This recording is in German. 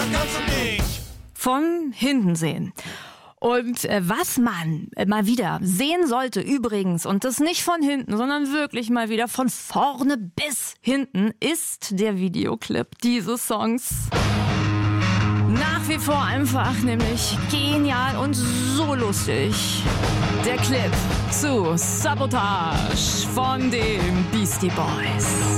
kannst du nicht von hinten sehen. Und was man mal wieder sehen sollte übrigens, und das nicht von hinten, sondern wirklich mal wieder von vorne bis hinten, ist der Videoclip dieses Songs. Nach wie vor einfach nämlich genial und so lustig. Der Clip zu Sabotage von den Beastie Boys.